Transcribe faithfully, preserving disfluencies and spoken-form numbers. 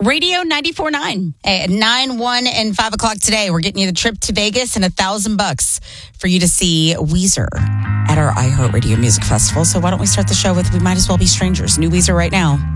Radio ninety-four point nine. At nine, one, and five o'clock today, we're getting you the trip to Vegas and a thousand bucks for you to see Weezer at our iHeartRadio Music Festival. So why don't we start the show with We Might As Well Be Strangers. New Weezer right now.